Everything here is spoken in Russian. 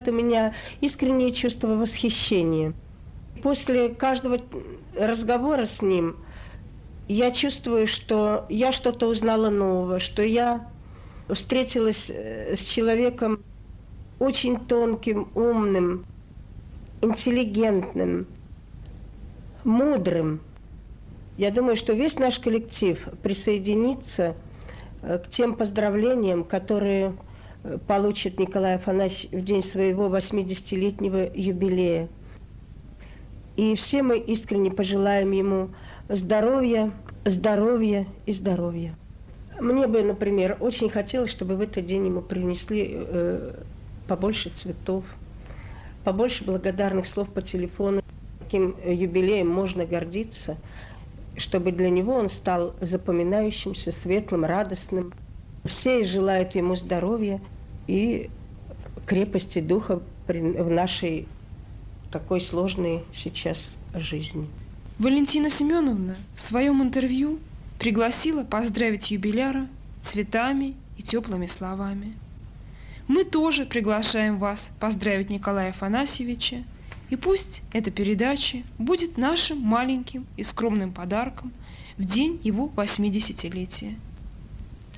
у меня искреннее чувство восхищения. После каждого разговора с ним я чувствую, что я что-то узнала нового, что я встретилась с человеком очень тонким, умным, интеллигентным, мудрым. Я думаю, что весь наш коллектив присоединится к тем поздравлениям, которые получит Николай Афанасьевич в день своего 80-летнего юбилея. И все мы искренне пожелаем ему здоровья, здоровья и здоровья. Мне бы, например, очень хотелось, чтобы в этот день ему принесли побольше цветов, побольше благодарных слов по телефону. Таким юбилеем можно гордиться, чтобы для него он стал запоминающимся, светлым, радостным. Все желают ему здоровья и крепости духа в нашей такой сложной сейчас жизни. Валентина Семеновна в своем интервью пригласила поздравить юбиляра цветами и теплыми словами. Мы тоже приглашаем вас поздравить Николая Афанасьевича, и пусть эта передача будет нашим маленьким и скромным подарком в день его 80-летия.